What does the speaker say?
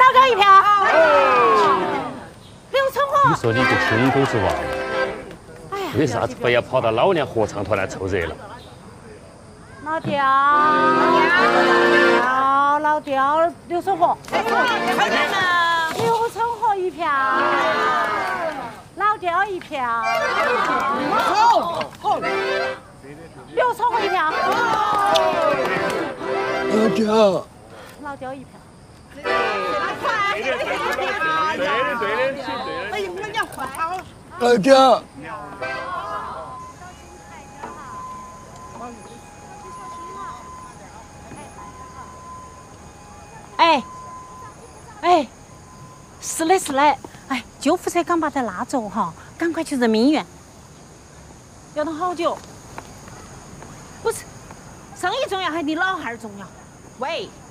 老刁一票。刘春华， 你说你个听狗子娃，为啥子非要跑到老娘合唱团来凑热闹？ 老刁，老刁，刘春华，刘春华一票，老刁一票，好，刘春华一票，老刁一票。 对的，哎呀，我娘快跑！ 老刁。 哎，是的，是的，哎，救护车刚把他拉走哈，赶快去人民医院。要等好久？不是，生意重要还是你老汉儿重要？喂。